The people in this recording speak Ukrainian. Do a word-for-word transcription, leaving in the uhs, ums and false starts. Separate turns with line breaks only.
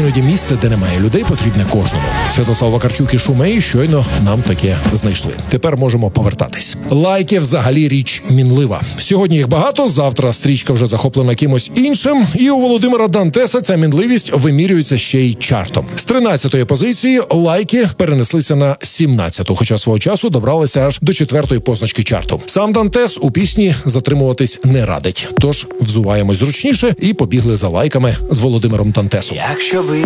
Іноді місце, де немає людей, потрібне кожному. Святослав Вакарчук і Шумей щойно нам таке знайшли. Тепер можемо повертатись. Лайки взагалі річ мінлива. Сьогодні їх багато, завтра стрічка вже захоплена кимось іншим, і у Володимира Дантеса ця мінливість вимірюється ще й чартом. З тринадцятої позиції лайки перенеслися на сімнадцяту, хоча свого часу добралися аж до четвертої позначки чарту. Сам Дантес у пісні затримуватись не радить. Тож взуваємось зручніше і побігли за лайками з Володимиром Дантесом.
Якщо б